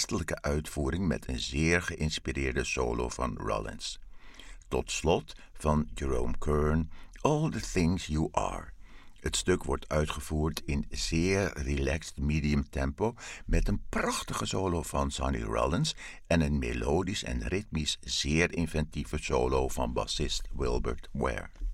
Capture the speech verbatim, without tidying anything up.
meesterlijke uitvoering met een zeer geïnspireerde solo van Rollins. Tot slot van Jerome Kern, All the Things You Are. Het stuk wordt uitgevoerd in zeer relaxed medium tempo met een prachtige solo van Sonny Rollins en een melodisch en ritmisch zeer inventieve solo van bassist Wilbert Ware.